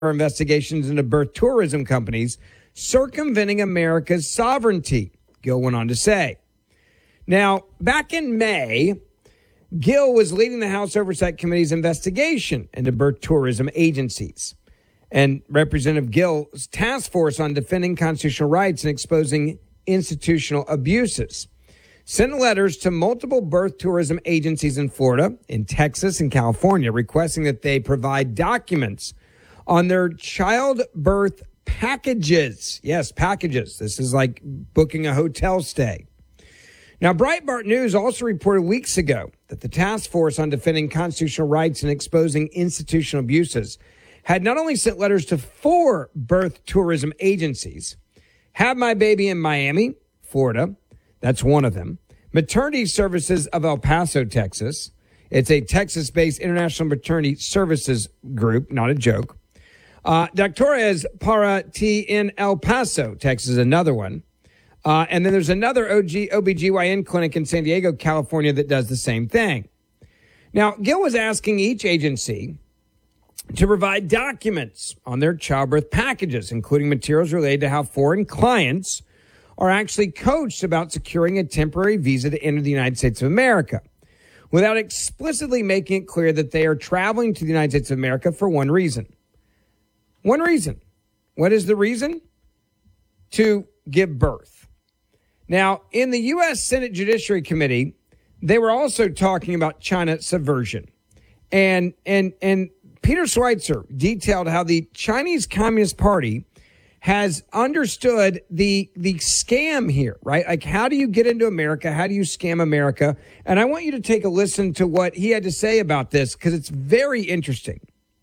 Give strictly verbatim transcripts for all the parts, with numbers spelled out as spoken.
investigations into birth tourism companies circumventing America's sovereignty, Gill went on to say. Now, back in May, Gill was leading the House Oversight Committee's investigation into birth tourism agencies. And Representative Gill's task force on defending constitutional rights and exposing institutional abuses sent letters to multiple birth tourism agencies in Florida, in Texas, and California, requesting that they provide documents on their childbirth packages. Yes, packages. This is like booking a hotel stay. Now, Breitbart News also reported weeks ago that the task force on defending constitutional rights and exposing institutional abuses had not only sent letters to four birth tourism agencies, Have My Baby in Miami, Florida, that's one of them, Maternity Services of El Paso, Texas. It's a Texas-based international maternity services group, not a joke. Uh, Doctores para Ti in El Paso, Texas, another one. Uh, and then there's another O G, O B G Y N clinic in San Diego, California that does the same thing. Now, Gill was asking each agency to provide documents on their childbirth packages, including materials related to how foreign clients are actually coached about securing a temporary visa to enter the United States of America, without explicitly making it clear that they are traveling to the United States of America for one reason. One reason. What is the reason? To give birth. Now, in the U S Senate Judiciary Committee, they were also talking about China subversion. And and and Peter Schweitzer detailed how the Chinese Communist Party has understood the the scam here, right? Like, how do you get into America? How do you scam America? And I want you to take a listen to what he had to say about this, because it's very interesting.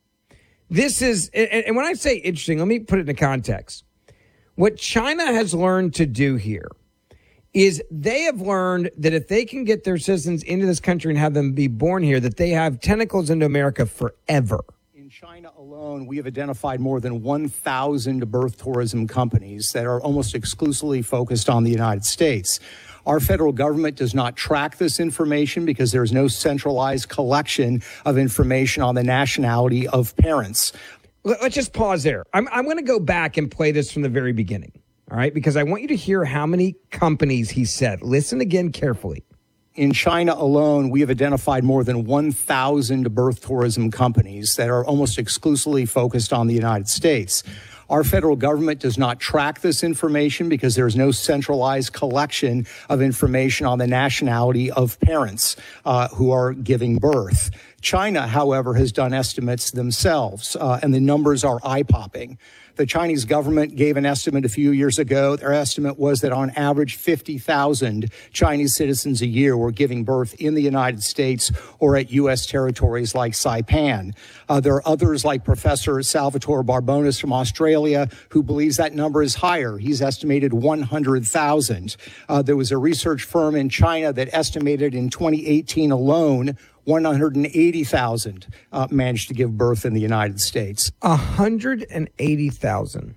This is, and, and when I say interesting, let me put it into context. What China has learned to do here is they have learned that if they can get their citizens into this country and have them be born here, that they have tentacles into America forever. In China alone, we have identified more than one thousand birth tourism companies that are almost exclusively focused on the United States. Our federal government does not track this information because there is no centralized collection of information on the nationality of parents. Let's just pause there. I'm, I'm going to go back and play this from the very beginning, all right? Because I want you to hear how many companies he said. Listen again carefully. In China alone, we have identified more than one thousand birth tourism companies that are almost exclusively focused on the United States. Our federal government does not track this information because there is no centralized collection of information on the nationality of parents uh, who are giving birth. China, however, has done estimates themselves, uh, and the numbers are eye-popping. The Chinese government gave an estimate a few years ago. Their estimate was that on average, fifty thousand Chinese citizens a year were giving birth in the United States or at U S territories like Saipan. Uh, there are others like Professor Salvatore Barbonis from Australia who believes that number is higher. He's estimated one hundred thousand. Uh, there was a research firm in China that estimated in twenty eighteen alone one hundred eighty thousand uh, managed to give birth in the United States. one hundred eighty thousand.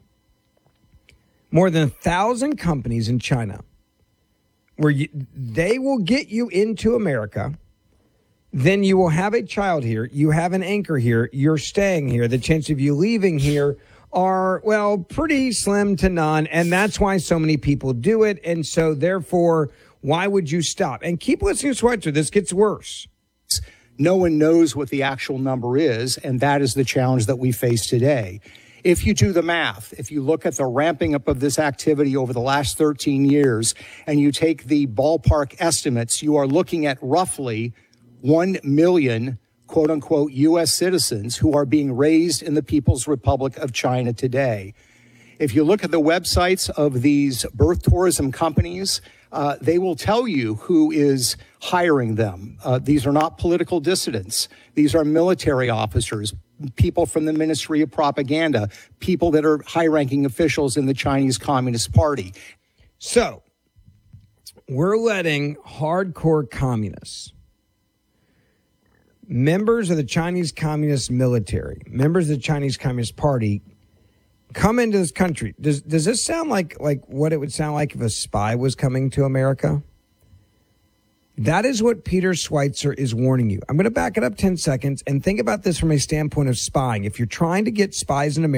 More than a thousand companies in China where you, they will get you into America. Then you will have a child here. You have an anchor here. You're staying here. The chance of you leaving here are, well, pretty slim to none. And that's why so many people do it. And so, therefore, why would you stop? And keep listening to Schweitzer. This gets worse. No one knows what the actual number is, and that is the challenge that we face today. If you do the math, if you look at the ramping up of this activity over the last thirteen years, and you take the ballpark estimates, you are looking at roughly one million, quote unquote, U S citizens who are being raised in the People's Republic of China today. If you look at the websites of these birth tourism companies, uh, they will tell you who is hiring them. Uh, these are not political dissidents. These are military officers, people from the Ministry of Propaganda, people that are high-ranking officials in the Chinese Communist Party. So we're letting hardcore communists, members of the Chinese Communist military, members of the Chinese Communist Party, come into this country. Does does this sound like like what it would sound like if a spy was coming to America? That is what Peter Schweitzer is warning you. I'm going to back it up ten seconds and think about this from a standpoint of spying. If you're trying to get spies in America,